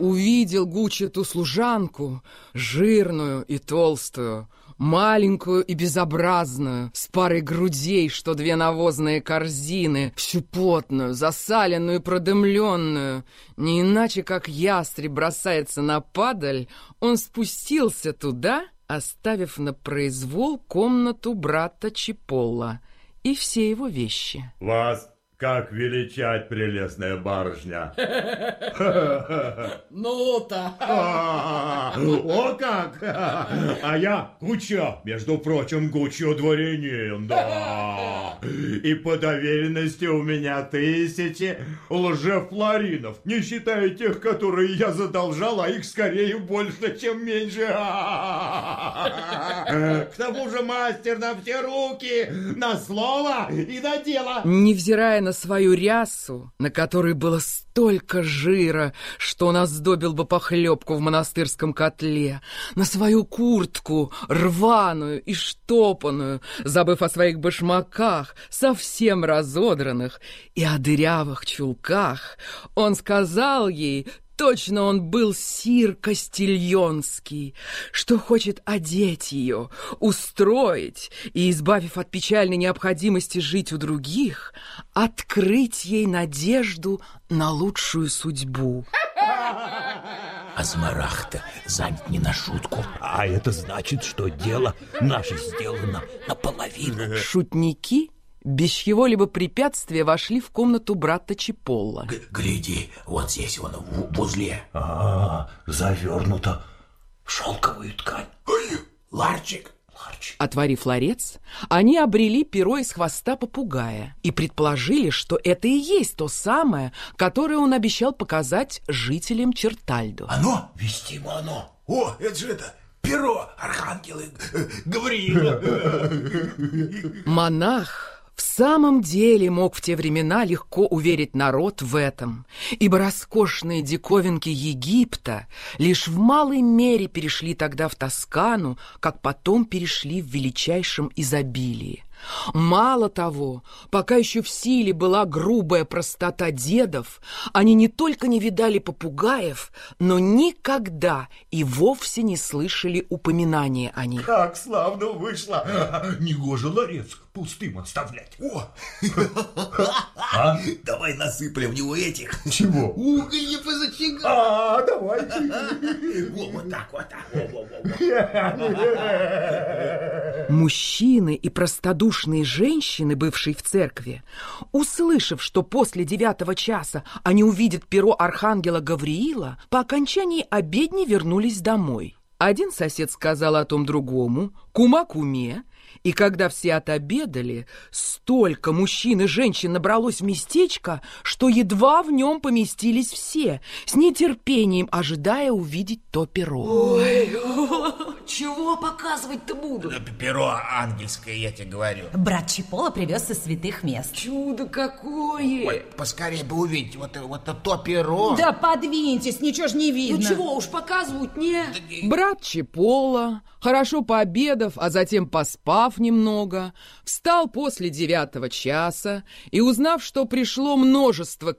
увидел Гуччи ту служанку, жирную и толстую, маленькую и безобразную, с парой грудей, что две навозные корзины, всю потную, засаленную и продымленную. Не иначе, как ястреб бросается на падаль, он спустился туда, оставив на произвол комнату брата Чиполло и все его вещи. Вас как величать, прелестная барышня? Ну-то! О как! А я Гуччо, между прочим, Гуччо дворянин, да. И по доверенности у меня 1000 лжефлоринов, не считая тех, которые я задолжал, а их скорее больше, чем меньше. К тому же мастер на все руки, на слово и на дело. Невзирая на свою рясу, на которой было столько жира, что он оздобил бы похлебку в монастырском котле, на свою куртку, рваную и штопанную, забыв о своих башмаках, совсем разодранных, и о дырявых чулках, он сказал ей, точно он был сир Кастильонский, что хочет одеть ее, устроить и, избавив от печальной необходимости жить у других, открыть ей надежду на лучшую судьбу. Азмарах-то занят не на шутку. А это значит, что дело наше сделано наполовину. Шутники без чьего-либо препятствия вошли в комнату брата Чиполло. Гляди, вот здесь он в узле. Завернуто в шелковую ткань. Ларчик. Отворив ларец, они обрели перо из хвоста попугая и предположили, что это и есть то самое, которое он обещал показать жителям Чертальдо. Оно? Вестимо оно. О, это же это перо архангела Гавриила. Монах в самом деле мог в те времена легко уверить народ в этом, ибо роскошные диковинки Египта лишь в малой мере перешли тогда в Тоскану, как потом перешли в величайшем изобилии. Мало того, пока еще в силе была грубая простота дедов, они не только не видали попугаев, но никогда и вовсе не слышали упоминания о них. Как славно вышло! Негоже ларец пустым оставлять. О! Давай насыплем в него этих. Чего? Уголья позачигать. Давай. Вот так. Мужчины и простодушные женщины, бывшие в церкви, услышав, что после 9 часа они увидят перо архангела Гавриила, по окончании обедни вернулись домой. Один сосед сказал о том другому, кума куме, и когда все отобедали, столько мужчин и женщин набралось в местечко, что едва в нем поместились все, с нетерпением ожидая увидеть то перо. Ой, чего показывать-то буду? Перо ангельское, я тебе говорю. Брат Чиполло привез из святых мест. Чудо какое! Ой, поскорее бы увидеть вот то перо. Да подвиньтесь, ничего ж не видно. Ну чего уж показывать, не? Брат Чиполло, хорошо пообедав, а затем поспав немного, встал после 9 часа и, узнав, что пришло множество